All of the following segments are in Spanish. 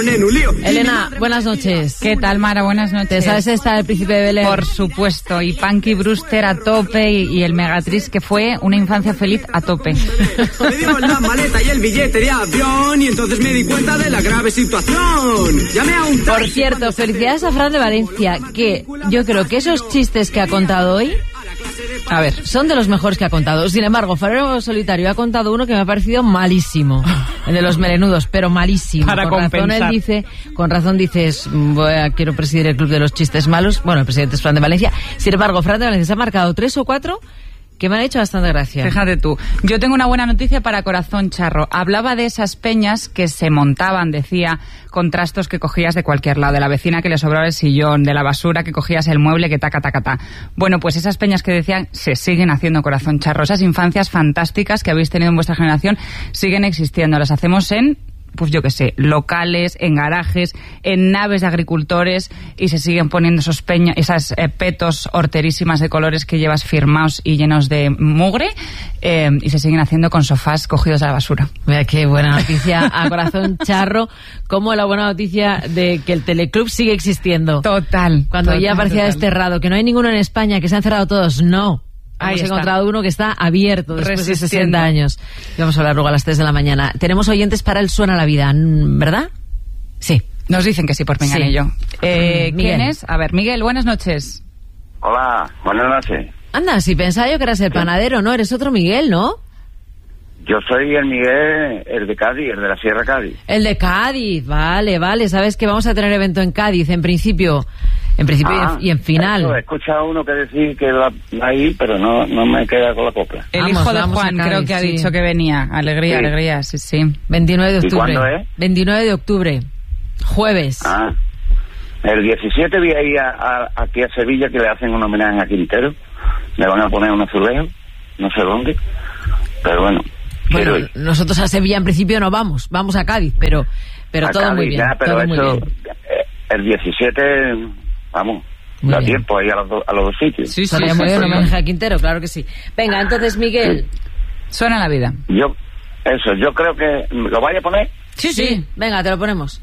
metieron en un lío. Elena, buenas noches. ¿Qué tal, Mara? Buenas noches. ¿Te sabes esta del Príncipe de Belén? Por supuesto, y Punky Brewster a tope y el Megatriz, que fue una infancia feliz a tope. Me dieron la maleta y el billete de avión y entonces me di cuenta de la grave situación. Llamé a un Por cierto, felicidades a Fran de Valencia, que yo creo que esos chistes que ha contado hoy, a ver, son de los mejores que ha contado. Sin embargo, Farero Solitario ha contado uno que me ha parecido malísimo, el de los melenudos, pero malísimo. Para con razón él dice, con razón dices, quiero presidir el club de los chistes malos. Bueno, el presidente es Fran de Valencia. Sin embargo, Fran de Valencia se ha marcado 3 o 4 que me han hecho bastante gracia. Fíjate tú. Yo tengo una buena noticia para Corazón Charro. Hablaba de esas peñas que se montaban, decía, con trastos que cogías de cualquier lado, de la vecina que le sobraba el sillón, de la basura que cogías el mueble que taca, taca, taca. Bueno, pues esas peñas que decían se siguen haciendo, Corazón Charro. Esas infancias fantásticas que habéis tenido en vuestra generación siguen existiendo. Las hacemos en, pues yo qué sé, locales, en garajes, en naves de agricultores, y se siguen poniendo esas petos horterísimas de colores que llevas firmados y llenos de mugre, y se siguen haciendo con sofás cogidos de la basura. Mira qué buena noticia a Corazón Charro, como la buena noticia de que el Teleclub sigue existiendo. Total. Cuando ya parecía desterrado, que no hay ninguno en España, que se han cerrado todos, no. Hemos encontrado uno que está abierto después de 60 años. Y vamos a hablar luego a las 3 de la mañana. Tenemos oyentes para el Suena la Vida, ¿verdad? Sí. Nos dicen que sí por Pinganillo. Sí. ¿Quién es? A ver, Miguel, buenas noches. Hola, buenas noches. Anda, si pensaba yo que eras el panadero, ¿no? Eres otro Miguel, ¿no? Yo soy el Miguel, el de Cádiz, el de la Sierra Cádiz. El de Cádiz, vale. Sabes que vamos a tener evento en Cádiz, en principio y en final. He escuchado uno que decir que va a ir, pero no me queda con la copla. El hijo de Juan creo que ha dicho que venía. Alegría, alegría, sí. 29 de octubre. ¿Y cuándo es? 29 de octubre, jueves. El 17 voy a ir aquí a Sevilla, que le hacen un homenaje a Quintero. Le van a poner un azulejo, no sé dónde, pero bueno. Bueno, nosotros a Sevilla en principio no vamos a Cádiz, pero todo Cádiz, muy bien. Pero todo eso, muy bien. El 17, vamos, muy da bien. Tiempo ahí a los dos sitios. Sí, muy bien, un homenaje a Quintero, claro que sí. Venga, entonces, Miguel. Suena la vida. Yo creo que... ¿Lo vaya a poner? Sí. Venga, te lo ponemos.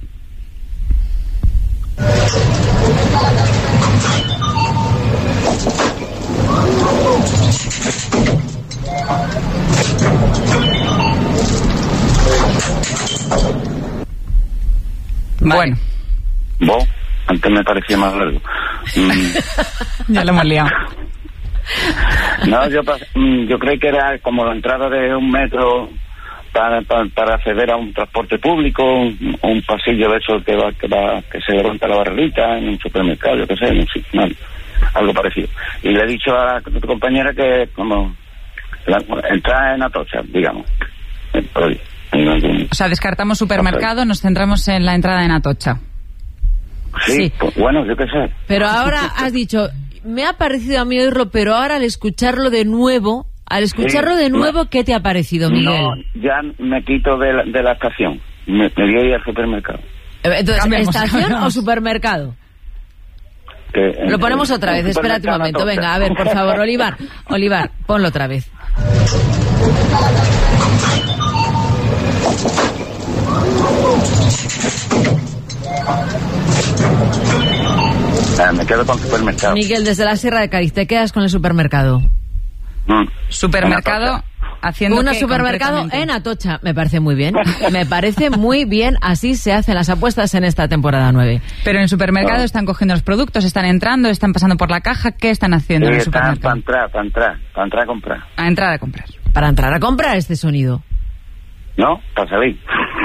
Bueno. Vos, antes me parecía más largo. Ya lo hemos liado. No, yo creí que era como la entrada de un metro para acceder a un transporte público, un pasillo de eso que se levanta la barrerita en un supermercado, yo qué sé, algo parecido. Y le he dicho a tu compañera que como entrar en Atocha, digamos. O sea, descartamos supermercado, nos centramos en la entrada en Atocha. Sí. Pues, bueno, yo qué sé. Pero ahora has dicho, me ha parecido a mí oírlo, pero ahora al escucharlo de nuevo, ¿qué te ha parecido, Miguel? No, ya me quito de la estación. Me voy a ir al supermercado. Entonces, ¿estación o supermercado? Lo ponemos otra vez, espérate un momento. Venga, a ver, por favor, Olivar, ponlo otra vez. Me quedo con supermercado. Miguel, desde la Sierra de Cádiz, ¿te quedas con el supermercado? Supermercado haciendo un supermercado en Atocha. Me parece muy bien. Así se hacen las apuestas en esta temporada 9. Pero en el supermercado están cogiendo los productos, están entrando, están pasando por la caja. ¿Qué están haciendo en el supermercado? Para entrar a comprar. A entrar a comprar. Para entrar a comprar este sonido. No, para salir.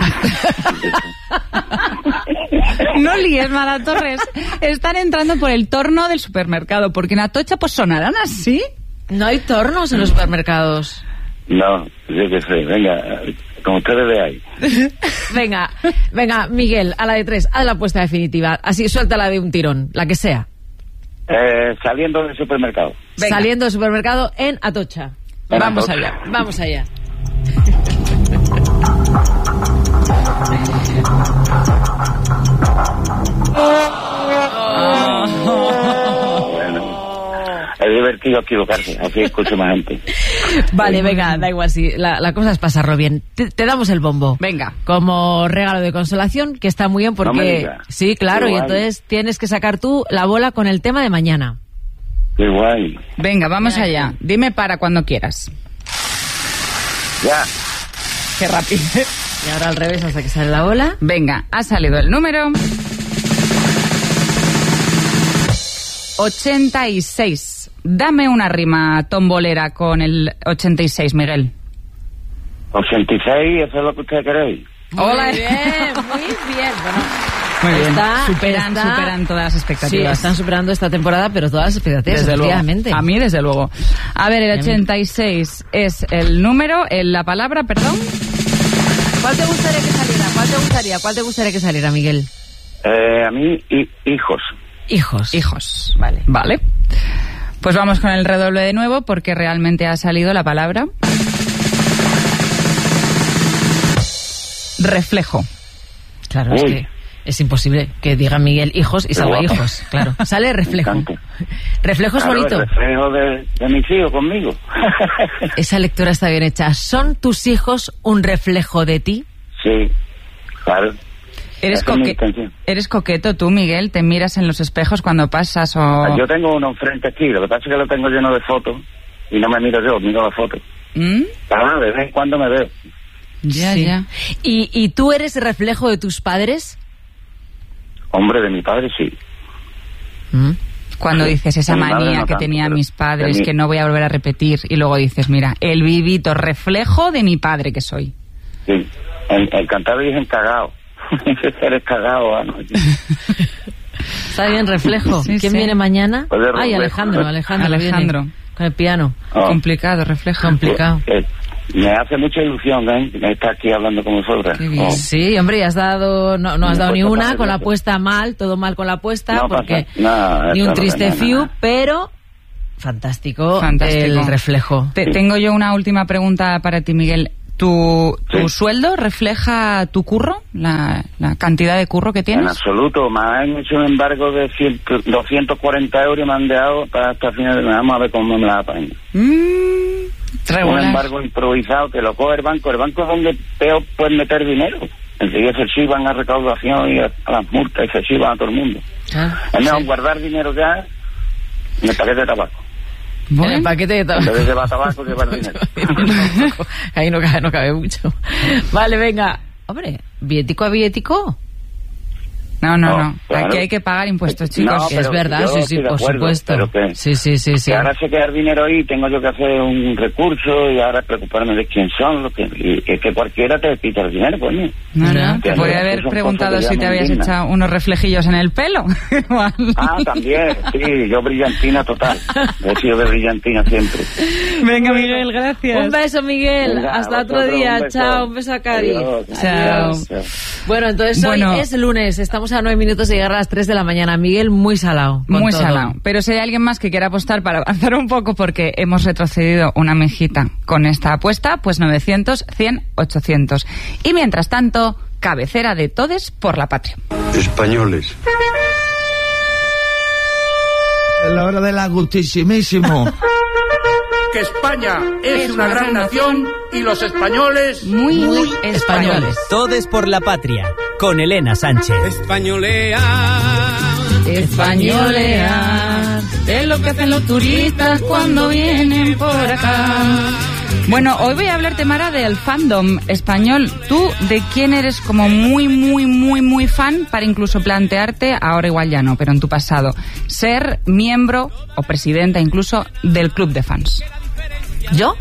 No líes, Mara Torres. Están entrando por el torno del supermercado, porque en Atocha pues sonarán así. No hay tornos en los supermercados. No, yo qué sé, venga, como ustedes veáis. Venga, Miguel, a la de 3, haz la apuesta definitiva. Así, suéltala de un tirón, la que sea. Saliendo del supermercado. Venga. Saliendo del supermercado en Atocha. Vamos allá. Bueno, es sido equivocarse, así escucho más gente. Vale, venga, da igual, sí, la cosa es pasarlo bien. Te damos el bombo. Venga. Como regalo de consolación, que está muy bien porque... No me digas. Sí, claro, Qué y guay. entonces tienes que sacar tú la bola con el tema de mañana. Qué guay. Venga, vamos allá. Dime para cuando quieras. Ya. Qué rápido. Y ahora al revés hasta que sale la bola. Venga, ha salido el número 86. Dame una rima tombolera con el 86, Miguel. 86, eso es lo que ustedes queréis. Hola. Muy bien, muy bien. Bueno, Muy bien. Está- Superan todas las sí, expectativas. están superando esta temporada, pero todas las expectativas, Desde luego. efectivamente. A mí, desde luego. A ver, el 86 es el número, la palabra, perdón. ¿Cuál te gustaría que saliera? ¿Cuál te gustaría que saliera, Miguel? A mí, hijos. Hijos. Hijos. Vale. Vale. Pues vamos con el redoble de nuevo porque realmente ha salido la palabra. Reflejo. Claro, es Uy. que es imposible que diga Miguel hijos y salga guapo. hijos. Claro, sale reflejo. Me encanta. Reflejo es Claro, bonito. el reflejo de mis hijos conmigo. Esa lectura está bien hecha. ¿Son tus hijos un reflejo de ti? Sí, claro. ¿Eres, Esa es mi intención. ¿Eres coqueto tú, Miguel? ¿Te miras en los espejos cuando pasas o...? Yo tengo uno enfrente aquí, lo que pasa es que lo tengo lleno de fotos y no me miro yo, miro la foto. ¿Mm? Claro, de vez en cuando me veo. Ya, Sí. ya. ¿Y tú eres reflejo de tus padres? Hombre, de mi padre sí. ¿Mm? Cuando Sí. dices esa De mi madre manía no que tanto, tenían pero mis padres, de mí. que no voy a volver a repetir, y luego dices, mira, el vivito reflejo de mi padre que soy. Sí. El cantar dicen cagao. Eres cagao, ¿no? Está bien, reflejo. Sí, ¿Quién sí. viene mañana? Pues de Ay, reflejo. Alejandro Alejandro. viene con el piano. Oh. Complicado, reflejo. Complicado. Me hace mucha ilusión, ¿eh? Estar aquí hablando con vosotras. Qué bien. Oh. Sí, hombre, y has dado, no has Me dado ni cuesta una, pagar con la eso. apuesta mal, todo mal con la apuesta, No porque pasa nada, ni eso un no triste pasa fiu, nada. pero fantástico, Fantástico. el reflejo. Tengo yo una última pregunta para ti, Miguel. ¿Tu Sí. sueldo refleja tu curro? ¿La cantidad de curro que En tienes? absoluto, me han hecho un embargo de 240 euros y me han dejado para hasta final de mes. Vamos a ver cómo me la apaño. Un Regular. embargo improvisado que lo coge el banco. El banco es donde peor pueden meter dinero. Enseguida se chivan a recaudación y a las multas y se chivan a todo el mundo. Es mejor guardar dinero ya en el paquete de tabaco. En el paquete de En tabaco. vez de llevar tabaco, llevar dinero. Ahí no cabe mucho. Vale, venga. Hombre, billetico a billetico. No. No, claro. Aquí hay que pagar impuestos, chicos. No, Que pero es verdad, yo sí, estoy de por acuerdo, supuesto. pero que- Sí. Y ahora se queda el dinero ahí, tengo yo que hacer un recurso y ahora preocuparme de quién son, y que cualquiera te quita el dinero, pues no. No. Te Que podría no, haber son preguntado cosas que si ya te me habías indignan. echado unos reflejillos en el pelo. Ah, también, sí, yo brillantina total. He sido de brillantina siempre. Venga, Miguel, gracias. Un beso, Miguel. Venga, Hasta otro vosotros, día. un beso. Chao, un beso a Cádiz. Adiós. Chao. Adiós. Bueno, entonces Bueno. hoy es lunes. Estamos a 9 minutos de llegar a las 3 de la mañana. Miguel, muy salado. con Muy todo. salado. Pero si hay alguien más que quiera apostar para avanzar un poco porque hemos retrocedido una mejita con esta apuesta, pues 900, 100, 800. Y mientras tanto, cabecera de todes por la patria. Españoles. La hora del agustísimísimo. Que España es una gran nación y los españoles Muy españoles. Todes por la patria, con Elena Sánchez. Españolear, es lo que hacen los turistas cuando vienen por acá. Bueno, hoy voy a hablarte, Mara, del fandom español. ¿Tú de quién eres como muy fan para incluso plantearte, ahora igual ya no, pero en tu pasado, ser miembro o presidenta incluso del club de fans? ¿Yo?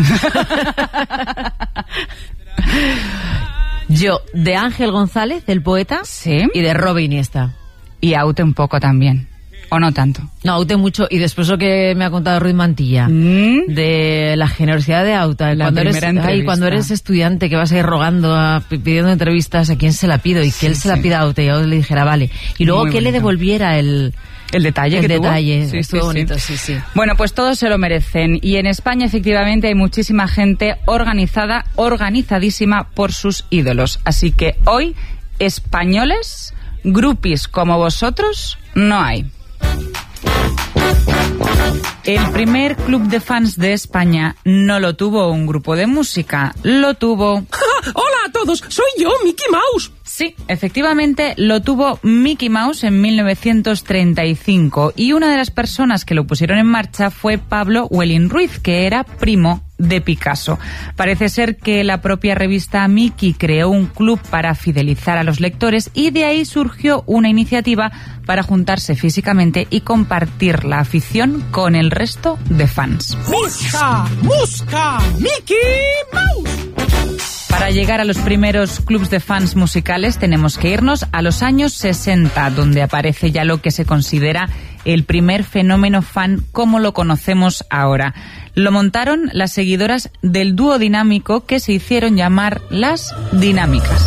Yo, de Ángel González, el poeta, Sí. y de Robe Iniesta. Y Aute un poco también, ¿o no tanto? No, Aute mucho, y después lo que me ha contado Ruiz Mantilla, de la generosidad de Auta. La primera entrevista. Cuando eres estudiante que vas a ir rogando, pidiendo entrevistas, ¿a quién se la pido? Y que él se la pida a Auta y Auta le dijera, vale. Y luego Muy que le bonito. devolviera el detalle que tuvo. detalle. Sí, Estuvo sí, bonito, sí. sí. Bueno, pues todos se lo merecen. Y en España, efectivamente, hay muchísima gente organizadísima por sus ídolos. Así que hoy, españoles, grupis como vosotros, no hay. El primer club de fans de España no lo tuvo un grupo de música, lo tuvo... ¡Hola a todos! ¡Soy yo, Mickey Mouse! Sí, efectivamente lo tuvo Mickey Mouse en 1935 y una de las personas que lo pusieron en marcha fue Pablo Huelin Ruiz, que era primo de Picasso. Parece ser que la propia revista Mickey creó un club para fidelizar a los lectores y de ahí surgió una iniciativa para juntarse físicamente y compartir la afición con el resto de fans. ¡Musca! ¡Musca! ¡Mickey Mouse! Para llegar a los primeros clubs de fans musicales tenemos que irnos a los años 60, donde aparece ya lo que se considera el primer fenómeno fan como lo conocemos ahora. Lo montaron las seguidoras del dúo dinámico que se hicieron llamar las Dinámicas.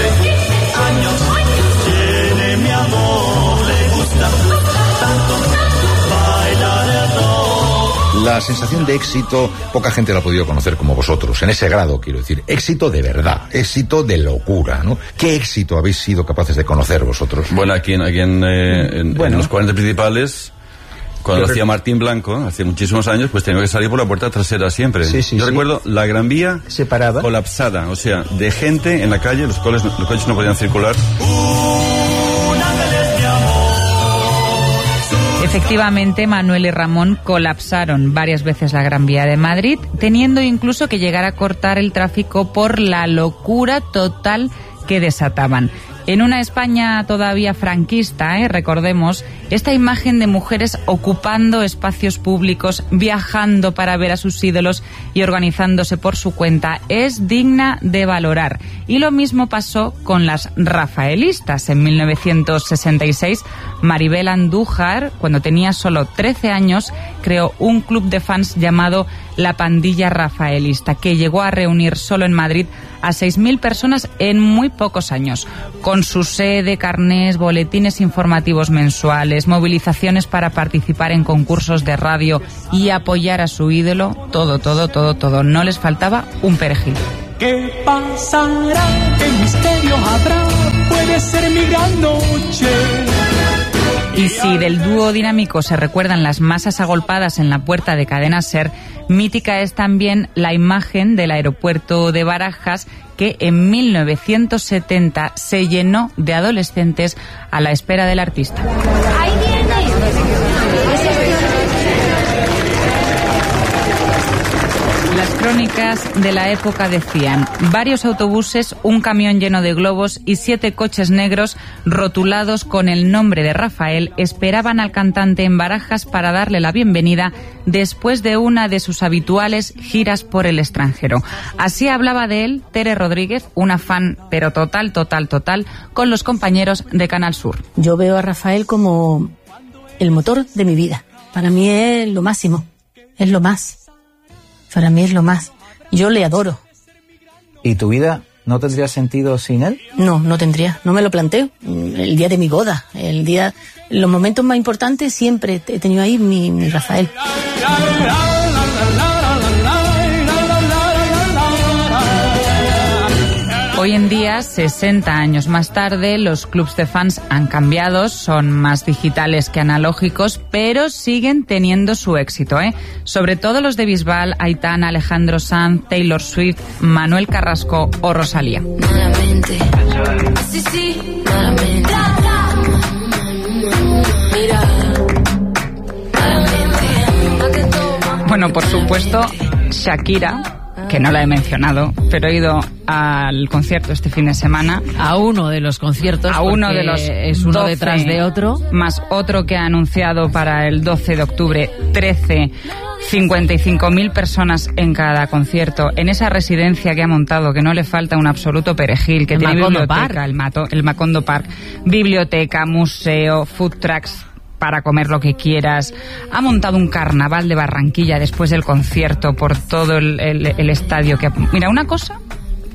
La sensación de éxito, poca gente la ha podido conocer como vosotros, en ese grado, quiero decir. Éxito de verdad, éxito de locura, ¿no? ¿Qué éxito habéis sido capaces de conocer vosotros? Bueno, aquí en los 40 principales, cuando hacía Martín Blanco, hace muchísimos años, pues tenía que salir por la puerta trasera siempre. Yo recuerdo la Gran Vía separada, colapsada, o sea, de gente en la calle, los coches no podían circular. Efectivamente, Manuel y Ramón colapsaron varias veces la Gran Vía de Madrid, teniendo incluso que llegar a cortar el tráfico por la locura total que desataban. En una España todavía franquista, recordemos, esta imagen de mujeres ocupando espacios públicos, viajando para ver a sus ídolos y organizándose por su cuenta es digna de valorar. Y lo mismo pasó con las rafaelistas. En 1966, Maribel Andújar, cuando tenía solo 13 años, creó un club de fans llamado La Pandilla Rafaelista, que llegó a reunir solo en Madrid a 6.000 personas en muy pocos años, con su sede, carnés, boletines informativos mensuales, movilizaciones para participar en concursos de radio y apoyar a su ídolo, todo. No les faltaba un perejil. ¿Qué pasará? ¿Qué misterio habrá? Puede ser mi gran noche. Y si del dúo dinámico se recuerdan las masas agolpadas en la puerta de Cadena SER, mítica es también la imagen del aeropuerto de Barajas, que en 1970 se llenó de adolescentes a la espera del artista. ¡Ahí viene! Las crónicas de la época decían: varios autobuses, un camión lleno de globos y 7 coches negros rotulados con el nombre de Rafael esperaban al cantante en Barajas para darle la bienvenida después de una de sus habituales giras por el extranjero. Así hablaba de él Tere Rodríguez, una fan pero total, con los compañeros de Canal Sur. Yo veo a Rafael como el motor de mi vida. Para mí es lo máximo, es lo más. Para mí es lo más. Yo le adoro. ¿Y tu vida no tendría sentido sin él? No tendría. No me lo planteo. El día de mi boda, los momentos más importantes siempre he tenido ahí mi Rafael. Hoy en día, 60 años más tarde, los clubs de fans han cambiado, son más digitales que analógicos, pero siguen teniendo su éxito, Sobre todo los de Bisbal, Aitana, Alejandro Sanz, Taylor Swift, Manuel Carrasco o Rosalía. Malamente. Sí, malamente. Mira. Malamente. Bueno, por supuesto, Shakira, que no la he mencionado, pero he ido al concierto este fin de semana. A uno de los conciertos, a uno de los es uno 12, detrás de otro. Más otro que ha anunciado para el 12 de octubre, 55.000 personas en cada concierto, en esa residencia que ha montado, que no le falta un absoluto perejil, que tiene biblioteca, el Macondo Park, biblioteca, museo, food trucks, para comer lo que quieras. Ha montado un carnaval de Barranquilla después del concierto por todo el estadio. Mira, una cosa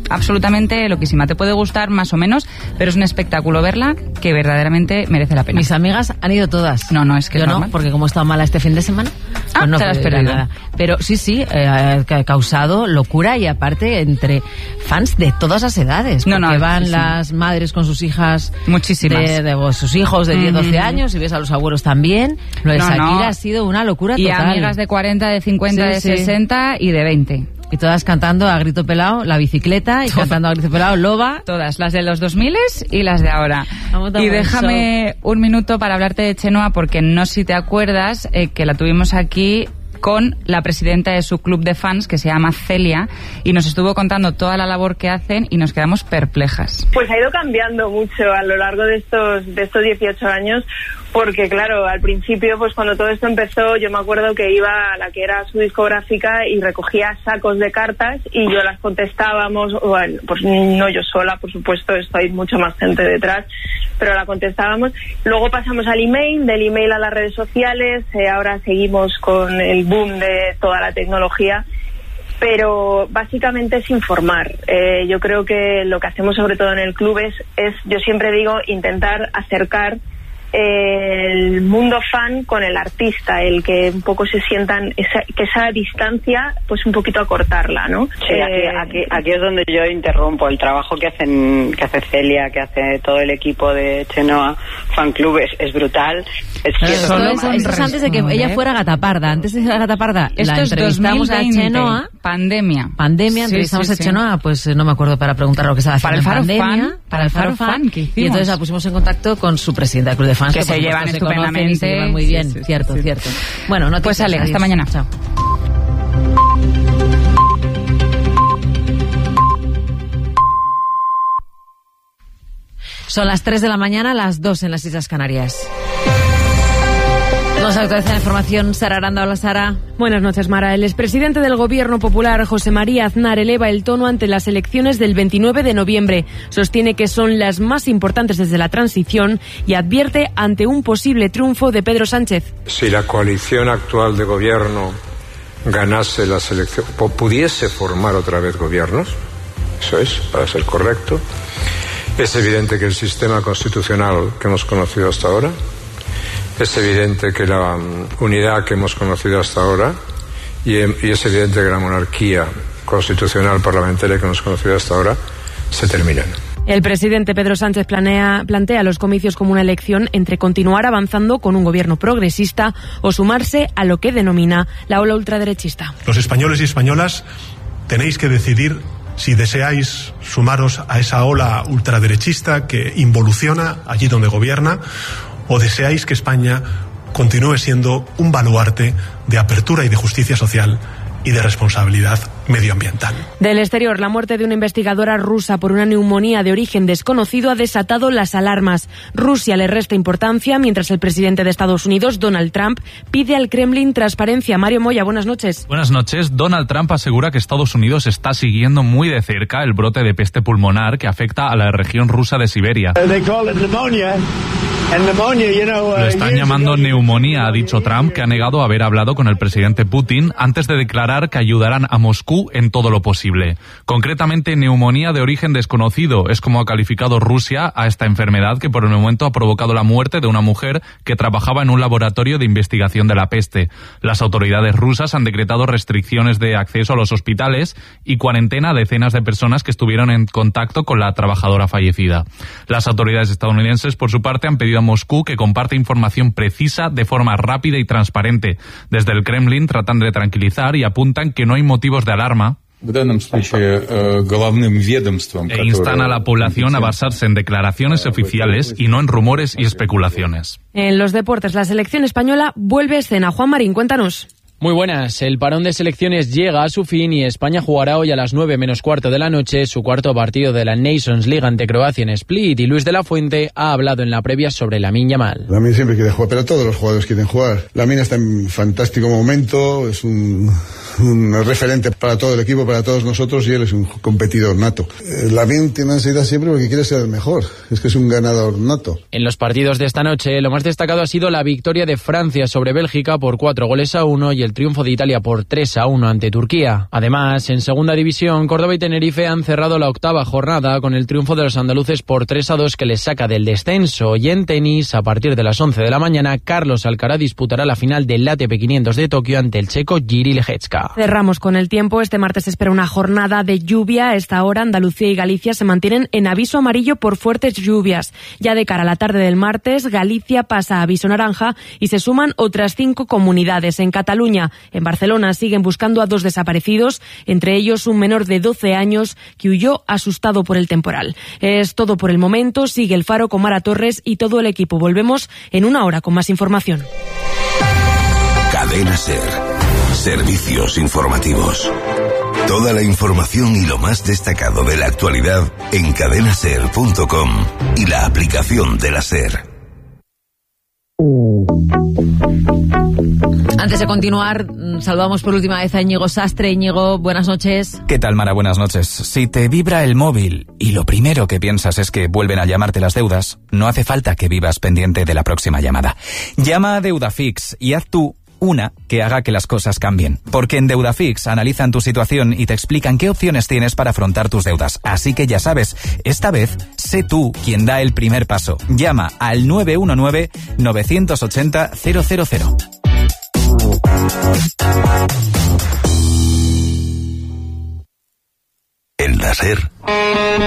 absolutamente loquísima. Te puede gustar más o menos, pero es un espectáculo verla que verdaderamente merece la pena. Mis amigas han ido todas. No, es que yo es no, normal. porque como he estado mala este fin de semana, pues no te la puedo ir a nada. Pero sí, ha causado locura, y aparte entre fans de todas las edades. Porque van las madres con sus hijas, muchísimas, de sus hijos de 10, 12 años, y ves a los abuelos también. Lo de Shakira ha sido una locura total. Y amigas de 40, de 50, de 60 y de 20. Y todas cantando a grito pelado La Bicicleta, y cantando a grito pelado Loba. Todas, las de los 2000 y las de ahora. Y déjame un minuto para hablarte de Chenoa, porque no sé si te acuerdas que la tuvimos aquí con la presidenta de su club de fans, que se llama Celia, y nos estuvo contando toda la labor que hacen y nos quedamos perplejas. Pues ha ido cambiando mucho a lo largo de estos 18 años, porque claro, al principio, pues cuando todo esto empezó, yo me acuerdo que iba a la que era su discográfica y recogía sacos de cartas y yo las contestábamos, bueno, pues no yo sola, por supuesto, hay mucha más gente detrás, pero la contestábamos. Luego pasamos al email, del email a las redes sociales, ahora seguimos con el boom de toda la tecnología, pero básicamente es informar. Yo creo que lo que hacemos sobre todo en el club es yo siempre digo, intentar acercar el mundo fan con el artista, el que un poco se sientan que esa distancia, pues un poquito acortarla, ¿no? Sí, aquí es donde yo interrumpo. El trabajo que hace Celia, que hace todo el equipo de Chenoa Fan Club es brutal. Eso es antes de que ella fuera Gataparda. Antes de ser Gataparda, esto la es entrevistamos 2020, a Chenoa. Pandemia, entrevistamos a Chenoa, pues no me acuerdo, para preguntar lo que estaba haciendo para el en Faro pandemia. Fan, para el Faro Fan que hicimos. Y entonces la pusimos en contacto con su presidenta del club de fans, que se llevan estupendamente, se llevan muy bien, cierto. Bueno, no, pues Ale, hasta mañana. Chao. Son las 3 de la mañana, las 2 en las Islas Canarias. Nos actualiza la información Sara Aranda. Hola, Sara. Buenas noches, Mara. El expresidente del Gobierno Popular, José María Aznar, eleva el tono ante las elecciones del 29 de noviembre. Sostiene que son las más importantes desde la transición y advierte ante un posible triunfo de Pedro Sánchez. Si la coalición actual de gobierno ganase las elecciones, pudiese formar otra vez gobiernos, eso es, para ser correcto, es evidente que el sistema constitucional que hemos conocido hasta ahora, es evidente que la unidad que hemos conocido hasta ahora y es evidente que la monarquía constitucional parlamentaria que hemos conocido hasta ahora se terminan. El presidente Pedro Sánchez plantea los comicios como una elección entre continuar avanzando con un gobierno progresista o sumarse a lo que denomina la ola ultraderechista. Los españoles y españolas tenéis que decidir si deseáis sumaros a esa ola ultraderechista que involuciona allí donde gobierna, o deseáis que España continúe siendo un baluarte de apertura y de justicia social y de responsabilidad medioambiental. Del exterior, la muerte de una investigadora rusa por una neumonía de origen desconocido ha desatado las alarmas. Rusia le resta importancia, mientras el presidente de Estados Unidos, Donald Trump, pide al Kremlin transparencia. Mario Moya, buenas noches. Buenas noches. Donald Trump asegura que Estados Unidos está siguiendo muy de cerca el brote de peste pulmonar que afecta a la región rusa de Siberia. Lo están llamando neumonía, ha dicho Trump, que ha negado haber hablado con el presidente Putin antes de declarar que ayudarán a Moscú en todo lo posible. Concretamente, neumonía de origen desconocido es como ha calificado Rusia a esta enfermedad que por el momento ha provocado la muerte de una mujer que trabajaba en un laboratorio de investigación de la peste. Las autoridades rusas han decretado restricciones de acceso a los hospitales y cuarentena a decenas de personas que estuvieron en contacto con la trabajadora fallecida. Las autoridades estadounidenses, por su parte, han pedido a Moscú que comparte información precisa de forma rápida y transparente. Desde el Kremlin tratan de tranquilizar y apuntan que no hay motivos de alarma e instan a la población a basarse en declaraciones oficiales y no en rumores y especulaciones. En los deportes, la selección española vuelve a escena. Juan Marín, cuéntanos. Muy buenas. El parón de selecciones llega a su fin y España jugará hoy a las 9:15 de la noche su cuarto partido de la Nations League ante Croacia en Split, y Luis de la Fuente ha hablado en la previa sobre Lamine Yamal. Lamine siempre quiere jugar, pero todos los jugadores quieren jugar. Lamine está en fantástico momento, es un un referente para todo el equipo, para todos nosotros, y él es un competidor nato. Lamine tiene ansiedad siempre porque quiere ser el mejor, es que es un ganador nato. En los partidos de esta noche, lo más destacado ha sido la victoria de Francia sobre Bélgica por 4-1 y el triunfo de Italia por 3-1 ante Turquía. Además, en segunda división, Córdoba y Tenerife han cerrado la octava jornada con el triunfo de los andaluces por 3-2 que les saca del descenso. Y en tenis, a partir de las 11 de la mañana, Carlos Alcaraz disputará la final del ATP 500 de Tokio ante el checo Jiří Lehečka. Cerramos con el tiempo. Este martes se espera una jornada de lluvia. A esta hora, Andalucía y Galicia se mantienen en aviso amarillo por fuertes lluvias. Ya de cara a la tarde del martes, Galicia pasa a aviso naranja y se suman otras 5 comunidades. En Cataluña, en Barcelona, siguen buscando a 2 desaparecidos, entre ellos un menor de 12 años que huyó asustado por el temporal. Es todo por el momento. Sigue el Faro con Mara Torres y todo el equipo. Volvemos en una hora con más información. Cadena SER. Servicios informativos. Toda la información y lo más destacado de la actualidad en cadenaser.com y la aplicación de la SER. Antes de continuar, saludamos por última vez a Íñigo Sastre. Íñigo, buenas noches. ¿Qué tal, Mara? Buenas noches. Si te vibra el móvil y lo primero que piensas es que vuelven a llamarte las deudas, no hace falta que vivas pendiente de la próxima llamada. Llama a Deudafix y haz tú una que haga que las cosas cambien. Porque en Deudafix analizan tu situación y te explican qué opciones tienes para afrontar tus deudas. Así que ya sabes, esta vez sé tú quien da el primer paso. Llama al 919-980-000. En la SER.